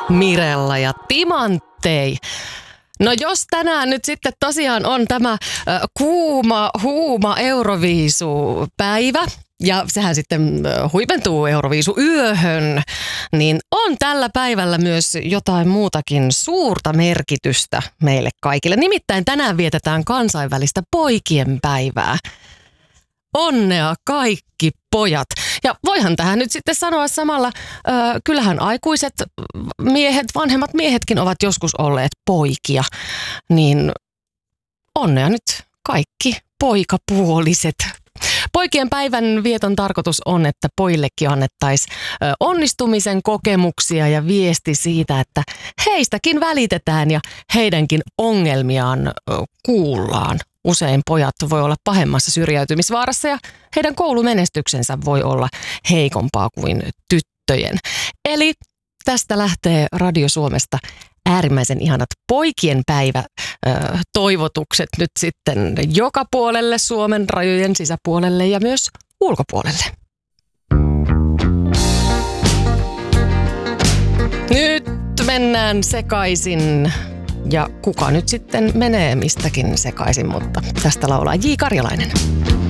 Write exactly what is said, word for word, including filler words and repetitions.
Mirella ja Timanttei. No jos tänään nyt sitten tosiaan on tämä äh, kuuma, huuma Euroviisu-päivä, ja sehän sitten äh, huipentuu Euroviisu-yöhön, niin on tällä päivällä myös jotain muutakin suurta merkitystä meille kaikille. Nimittäin tänään vietetään kansainvälistä poikien päivää. Onnea kaikki pojat. Ja voihan tähän nyt sitten sanoa samalla, ö, kyllähän aikuiset miehet, vanhemmat miehetkin ovat joskus olleet poikia. Niin onnea nyt kaikki poikapuoliset. Poikien päivän vieton tarkoitus on, että pojillekin annettaisiin onnistumisen kokemuksia ja viesti siitä, että heistäkin välitetään ja heidänkin ongelmiaan kuullaan. Usein pojat voi olla pahemmassa syrjäytymisvaarassa ja heidän koulumenestyksensä voi olla heikompaa kuin tyttöjen. Eli tästä lähtee Radio Suomesta äärimmäisen ihanat poikien päivä toivotukset nyt sitten joka puolelle Suomen rajojen sisäpuolelle ja myös ulkopuolelle. Nyt mennään sekaisin. Ja kuka nyt sitten menee mistäkin sekaisin, mutta tästä laulaa J. Karjalainen.